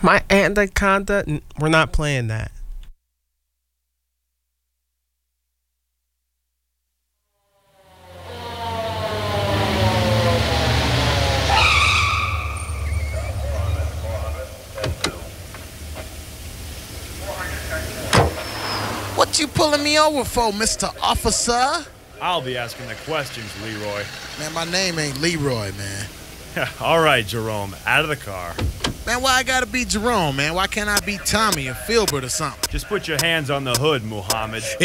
My anaconda? We're not playing that. What you pulling me over for, Mr. Officer? I'll be asking the questions, Leroy. Man, my name ain't Leroy, man. All right, Jerome, out of the car. Man, why I gotta be Jerome, man? Why can't I be Tommy or Filbert or something? Just put your hands on the hood, Muhammad.